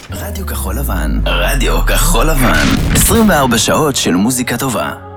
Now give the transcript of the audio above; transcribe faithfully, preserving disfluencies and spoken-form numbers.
רדיו כחול לבן, רדיו כחול לבן, עשרים וארבע שעות של מוזיקה טובה.